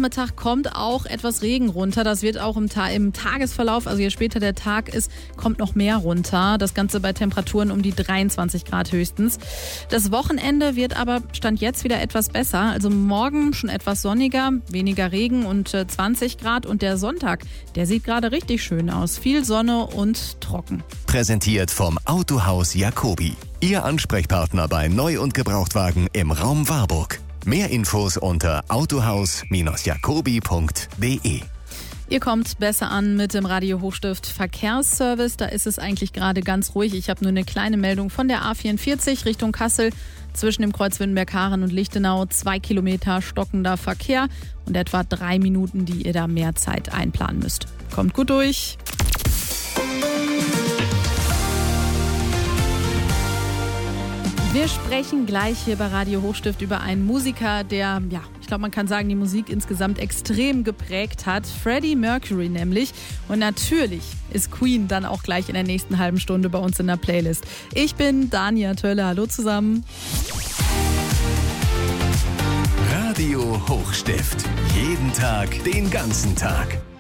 Nachmittag kommt auch etwas Regen runter. Das wird auch im Tagesverlauf, also je später der Tag ist, kommt noch mehr runter. Das Ganze bei Temperaturen um die 23 Grad höchstens. Das Wochenende wird aber Stand jetzt wieder etwas besser. Also morgen schon etwas sonniger, weniger Regen und 20 Grad. Und der Sonntag, der sieht gerade richtig schön aus. Viel Sonne und trocken. Präsentiert vom Autohaus Jacobi. Ihr Ansprechpartner bei Neu- und Gebrauchtwagen im Raum Warburg. Mehr Infos unter autohaus-jacobi.de. Ihr kommt besser an mit dem Radio Hochstift Verkehrsservice. Da ist es eigentlich gerade ganz ruhig. Ich habe nur eine kleine Meldung von der A44 Richtung Kassel. Zwischen dem Kreuz Wittenberg-Haaren und Lichtenau 2 Kilometer stockender Verkehr und etwa 3 Minuten, die ihr da mehr Zeit einplanen müsst. Kommt gut durch. Wir sprechen gleich hier bei Radio Hochstift über einen Musiker, der, ich glaube, man kann sagen, die Musik insgesamt extrem geprägt hat. Freddie Mercury nämlich. Und natürlich ist Queen dann auch gleich in der nächsten halben Stunde bei uns in der Playlist. Ich bin Dania Tölle. Hallo zusammen. Radio Hochstift. Jeden Tag, den ganzen Tag.